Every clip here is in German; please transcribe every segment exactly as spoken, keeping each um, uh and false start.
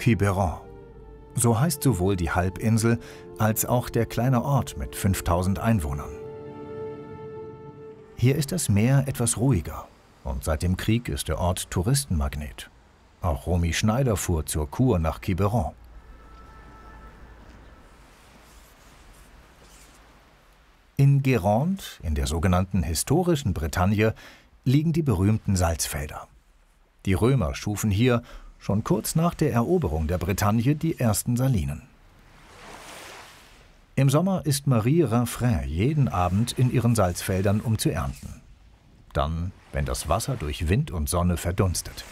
Quiberon. So heißt sowohl die Halbinsel als auch der kleine Ort mit fünftausend Einwohnern. Hier ist das Meer etwas ruhiger und seit dem Krieg ist der Ort Touristenmagnet. Auch Romy Schneider fuhr zur Kur nach Quiberon. In Guérande, in der sogenannten historischen Bretagne, liegen die berühmten Salzfelder. Die Römer schufen hier schon kurz nach der Eroberung der Bretagne die ersten Salinen. Im Sommer ist Marie Rinfrain jeden Abend in ihren Salzfeldern, um zu ernten. Dann, wenn das Wasser durch Wind und Sonne verdunstet.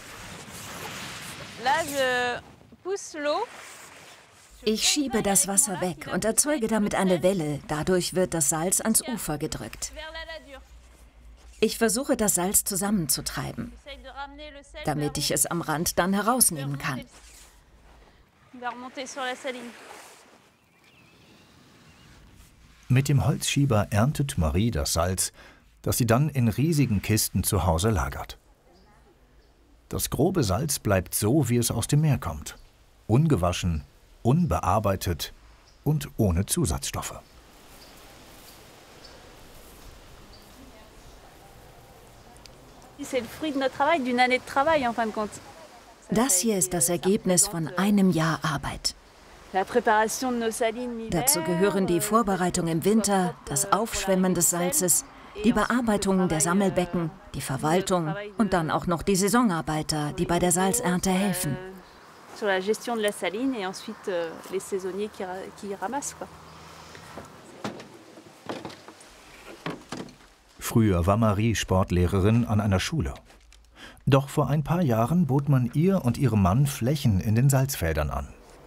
Ich schiebe das Wasser weg und erzeuge damit eine Welle. Dadurch wird das Salz ans Ufer gedrückt. Ich versuche, das Salz zusammenzutreiben, damit ich es am Rand dann herausnehmen kann. Mit dem Holzschieber erntet Marie das Salz, das sie dann in riesigen Kisten zu Hause lagert. Das grobe Salz bleibt so, wie es aus dem Meer kommt. Ungewaschen, unbearbeitet und ohne Zusatzstoffe. Das hier ist das Ergebnis von einem Jahr Arbeit. Dazu gehören die Vorbereitung im Winter, das Aufschwemmen des Salzes, die Bearbeitung der Sammelbecken, die Verwaltung und dann auch noch die Saisonarbeiter, die bei der Salzernte helfen. Früher war Marie Sportlehrerin an einer Schule. Doch vor ein paar Jahren bot man ihr und ihrem Mann Flächen in den Salzfeldern an.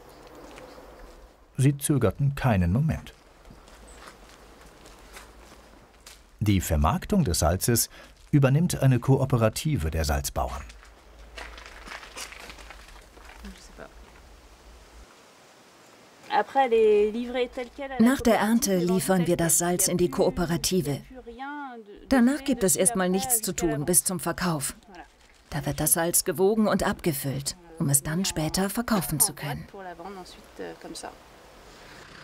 Sie zögerten keinen Moment. Die Vermarktung des Salzes übernimmt eine Kooperative der Salzbauern. Nach der Ernte liefern wir das Salz in die Kooperative. Danach gibt es erstmal nichts zu tun bis zum Verkauf. Da wird das Salz gewogen und abgefüllt, um es dann später verkaufen zu können.